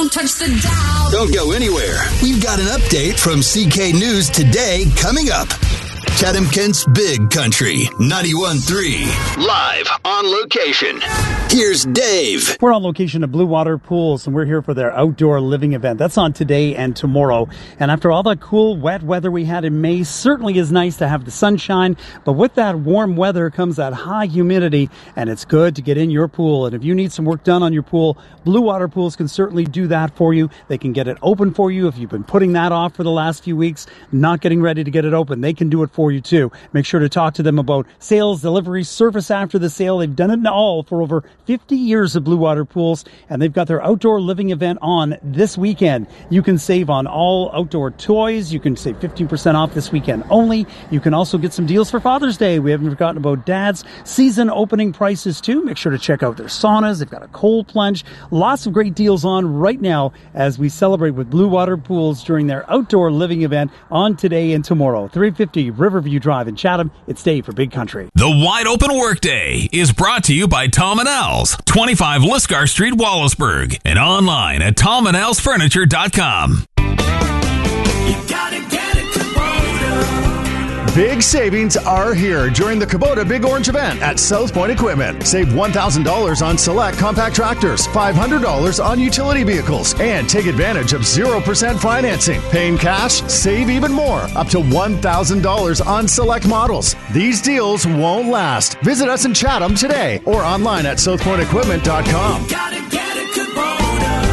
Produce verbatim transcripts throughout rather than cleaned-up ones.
Don't touch the dial. Don't go anywhere. We've got an update from C K News Today coming up. Chatham-Kent's Big Country, ninety-one point three. Live on location. Here's Dave. We're on location at Blue Water Pools, and we're here for their outdoor living event. That's on today and tomorrow. And after all that cool, wet weather we had in May, certainly is nice to have the sunshine. But with that warm weather comes that high humidity, and it's good to get in your pool. And if you need some work done on your pool, Blue Water Pools can certainly do that for you. They can get it open for you if you've been putting that off for the last few weeks, not getting ready to get it open. They can do it for you too. Make sure to talk to them about sales, delivery, service after the sale. They've done it all for over fifty years of Blue Water Pools, and they've got their outdoor living event on this weekend. You can save on all outdoor toys. You can save fifteen percent off this weekend only. You can also get some deals for Father's Day. We haven't forgotten about Dad's season opening prices too. Make sure to check out their saunas. They've got a cold plunge. Lots of great deals on right now as we celebrate with Blue Water Pools during their outdoor living event on today and tomorrow. three fifty Riverview Drive in Chatham. It's Dave for Big Country. The Wide Open Workday is brought to you by Tom and Al's, twenty-five Liscar Street, Wallaceburg, and online at tom and als furniture dot com. You gotta get it, Kubota. Big savings are here during the Kubota Big Orange event at South Point Equipment. Save one thousand dollars on select compact tractors, five hundred dollars on utility vehicles, and take advantage of zero percent financing. Paying cash, save even more, up to one thousand dollars on select models. These deals won't last. Visit us in Chatham today or online at south point equipment dot com. You gotta get it, Kubota.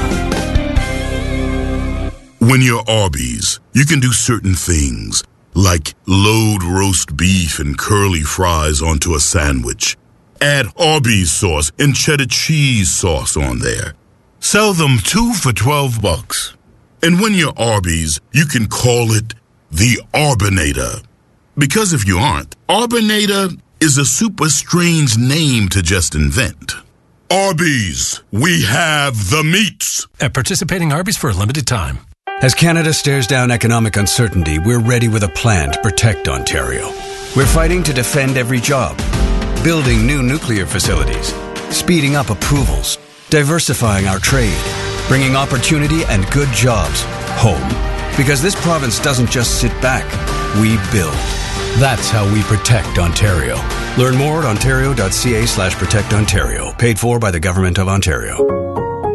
When you're Arby's, you can do certain things, like load roast beef and curly fries onto a sandwich. Add Arby's sauce and cheddar cheese sauce on there. Sell them two for twelve bucks. And when you're Arby's, you can call it the Arbinator. Because if you aren't, Arbinator is a super strange name to just invent. Arby's, we have the meats. At participating Arby's for a limited time. As Canada stares down economic uncertainty, we're ready with a plan to protect Ontario. We're fighting to defend every job, building new nuclear facilities, speeding up approvals, diversifying our trade, bringing opportunity and good jobs home. Because this province doesn't just sit back, we build. That's how we protect Ontario. Learn more at ontario.ca slash protect Ontario. Paid for by the Government of Ontario.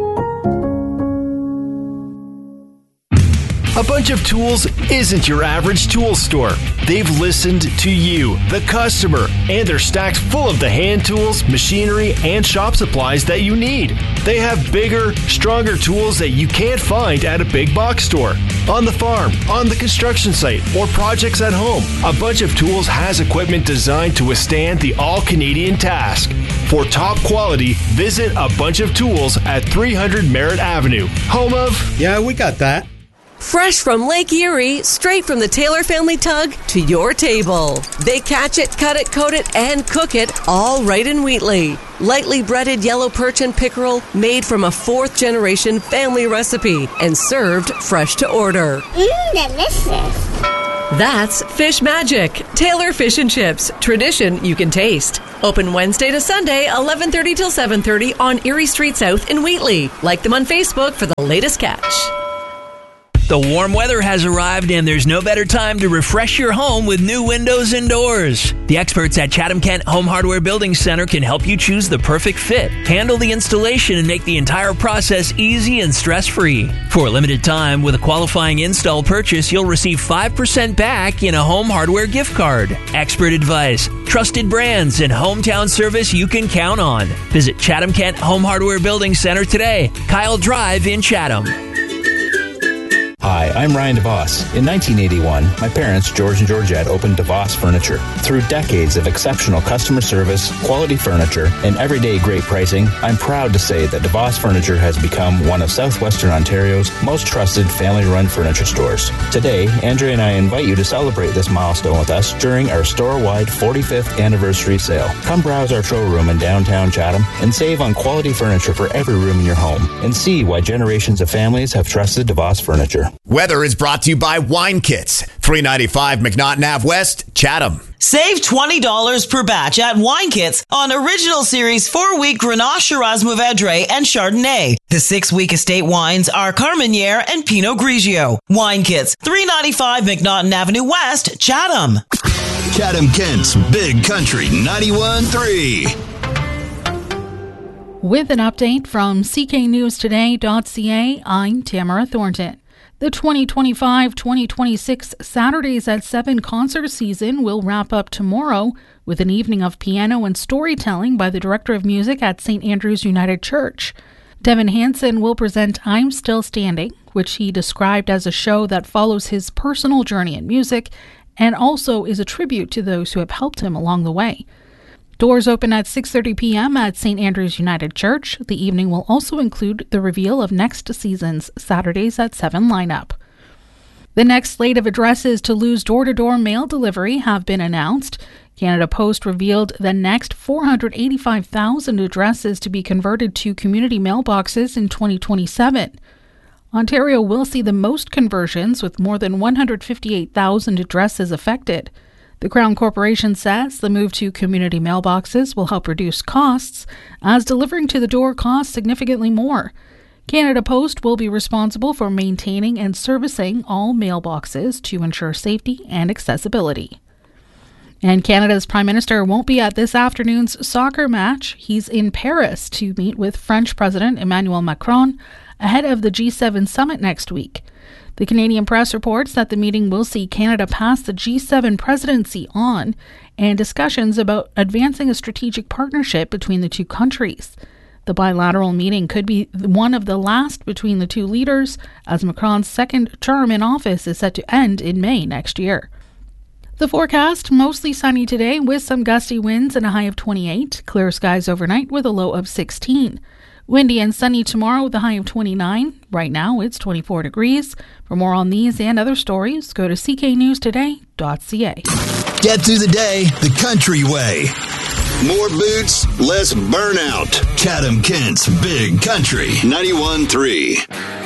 A Bunch of Tools isn't your average tool store. They've listened to you, the customer, and they're stacked full of the hand tools, machinery, and shop supplies that you need. They have bigger, stronger tools that you can't find at a big box store. On the farm, on the construction site, or projects at home, A Bunch of Tools has equipment designed to withstand the all-Canadian task. For top quality, visit A Bunch of Tools at three hundred Merritt Avenue, home of... Yeah, we got that. Fresh from Lake Erie, straight from the Taylor family tug to your table. They catch it, cut it, coat it, and cook it all right in Wheatley. Lightly breaded yellow perch and pickerel made from a fourth generation family recipe and served fresh to order. Mmm, delicious. That's Fish Magic, Taylor Fish and Chips, tradition you can taste. Open Wednesday to Sunday, eleven thirty till seven thirty on Erie Street South in Wheatley. Like them on Facebook for the latest catch. The warm weather has arrived, and there's no better time to refresh your home with new windows and doors. The experts at Chatham-Kent Home Hardware Building Center can help you choose the perfect fit, handle the installation, and make the entire process easy and stress-free. For a limited time, with a qualifying install purchase, you'll receive five percent back in a home hardware gift card. Expert advice, trusted brands, and hometown service you can count on. Visit Chatham-Kent Home Hardware Building Center today, Kyle Drive in Chatham. Hi, I'm Ryan DeVos. In nineteen eighty-one, my parents, George and Georgette, opened DeVos Furniture. Through decades of exceptional customer service, quality furniture, and everyday great pricing, I'm proud to say that DeVos Furniture has become one of Southwestern Ontario's most trusted family-run furniture stores. Today, Andrea and I invite you to celebrate this milestone with us during our store-wide forty-fifth anniversary sale. Come browse our showroom in downtown Chatham and save on quality furniture for every room in your home, and see why generations of families have trusted DeVos Furniture. Weather is brought to you by Wine Kits, three ninety-five McNaughton Ave West, Chatham. Save twenty dollars per batch at Wine Kits on Original Series four-week Grenache, Shiraz, Mourvedre, and Chardonnay. The six-week estate wines are Carmenere and Pinot Grigio. Wine Kits, three ninety-five McNaughton Avenue West, Chatham. Chatham Kent's Big Country ninety-one point three. With an update from C K News Today dot C A, I'm Tamara Thornton. The twenty twenty-five twenty twenty-six Saturdays at seven concert season will wrap up tomorrow with an evening of piano and storytelling by the Director of Music at Saint Andrew's United Church. Devin Hansen will present I'm Still Standing, which he described as a show that follows his personal journey in music and also is a tribute to those who have helped him along the way. Doors open at six thirty p.m. at Saint Andrew's United Church. The evening will also include the reveal of next season's Saturdays at seven lineup. The next slate of addresses to lose door-to-door mail delivery have been announced. Canada Post revealed the next four hundred eighty-five thousand addresses to be converted to community mailboxes in twenty twenty-seven. Ontario will see the most conversions, with more than one hundred fifty-eight thousand addresses affected. The Crown Corporation says the move to community mailboxes will help reduce costs, as delivering to the door costs significantly more. Canada Post will be responsible for maintaining and servicing all mailboxes to ensure safety and accessibility. And Canada's Prime Minister won't be at this afternoon's soccer match. He's in Paris to meet with French President Emmanuel Macron ahead of the G seven summit next week. The Canadian Press reports that the meeting will see Canada pass the G seven presidency on, and discussions about advancing a strategic partnership between the two countries. The bilateral meeting could be one of the last between the two leaders, as Macron's second term in office is set to end in May next year. The forecast, mostly sunny today with some gusty winds and a high of twenty-eight. Clear skies overnight with a low of sixteen. Windy and sunny tomorrow with a high of twenty-nine. Right now, it's twenty-four degrees. For more on these and other stories, go to C K News Today dot C A. Get through the day the country way. More boots, less burnout. Chatham Kent's Big Country ninety-one point three.